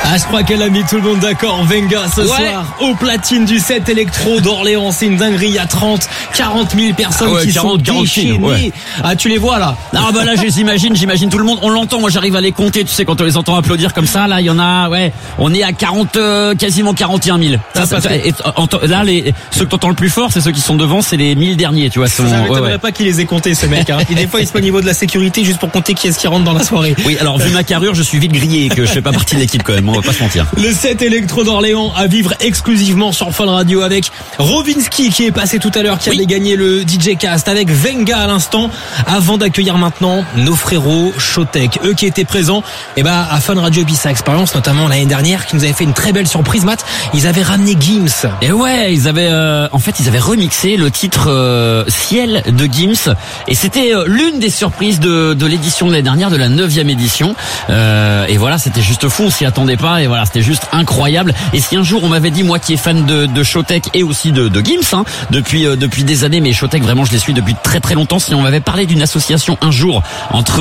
Ah, je crois qu'elle a mis tout le monde d'accord. Venga ce soir au platine du set électro d'Orléans. C'est une dinguerie. Il y a 40 000 personnes qui sont déchaînées. Ouais. Ah, tu les vois là? Ah bah là, j'imagine tout le monde. On l'entend. Moi, j'arrive à les compter. Tu sais, quand on les entend applaudir comme ça, là, il y en a. Ouais, on est à 40, quasiment 41 000. Là, ceux que t'entends le plus fort, c'est ceux qui sont devant. C'est les 1000 derniers. Tu vois. Ça m'étonnerait pas qu'ils les aient comptés, ces mecs. Hein. Et des fois, ils sont au niveau de la sécurité juste pour compter qui est-ce qui rentre dans la soirée. Oui. Alors, vu ma carrure, je suis vite grillé et que je fais pas partie de l'équipe quand même. On va pas se mentir. Le set électro d'Orléans à vivre exclusivement sur Fun Radio avec Rovinski qui est passé tout à l'heure, qui avait gagné le DJ Cast, avec Venga à l'instant, avant d'accueillir maintenant nos frérots Showtek, eux qui étaient présents à Fun Radio Ibiza Experience, notamment l'année dernière, qui nous avait fait une très belle surprise, Matt. Ils avaient ramené Gims. Et ouais, ils avaient remixé le titre Ciel de Gims, et c'était l'une des surprises de l'édition de l'année dernière, de la 9e édition. Et voilà, c'était juste fou, on s'y attendait pas, et voilà, c'était juste incroyable. Et si un jour on m'avait dit, moi qui est fan de Showtek et aussi de Gims, depuis des années, mais Showtek vraiment je les suis depuis très très longtemps, si on m'avait parlé d'une association un jour entre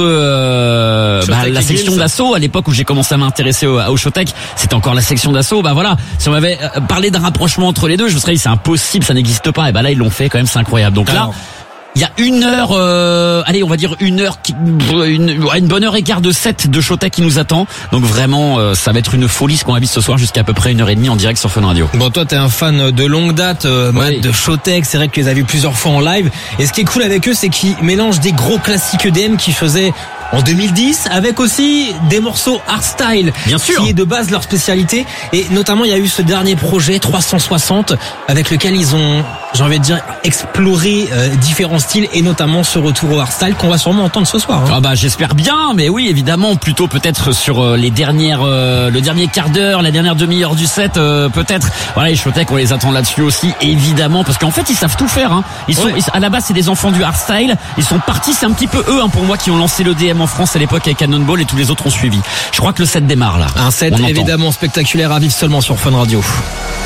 la section d'assaut, à l'époque où j'ai commencé à m'intéresser au Showtek, c'était encore la section d'assaut, voilà, si on m'avait parlé d'un rapprochement entre les deux, je me serais dit c'est impossible, ça n'existe pas, et là ils l'ont fait quand même, c'est incroyable. Donc là, il y a une heure, on va dire une bonne heure et quart de set de Showtek qui nous attend. Donc vraiment, ça va être une folie ce qu'on a vu ce soir, jusqu'à à peu près 1h30 en direct sur Fun Radio. Bon, toi, t'es un fan de longue date, Matt, de Showtek. C'est vrai que tu les as vus plusieurs fois en live. Et ce qui est cool avec eux, c'est qu'ils mélangent des gros classiques EDM qu'ils faisaient en 2010, avec aussi des morceaux hardstyle, bien sûr, qui est de base leur spécialité. Et notamment, il y a eu ce dernier projet 360 avec lequel ils ont, j'ai envie de dire, exploré différents styles, et notamment ce retour au hardstyle qu'on va sûrement entendre ce soir. Ah bah j'espère bien, mais oui, évidemment, plutôt peut-être sur le dernier quart d'heure, la dernière demi-heure du set, peut-être. Voilà, les Showtek, on les attend là-dessus aussi, évidemment, parce qu'en fait ils savent tout faire. Hein. À la base, c'est des enfants du hardstyle. Ils sont partis, c'est un petit peu eux, pour moi, qui ont lancé le DM en France à l'époque avec Cannonball, et tous les autres ont suivi. Je crois que le set démarre là. Un set évidemment spectaculaire à vivre seulement sur Fun Radio.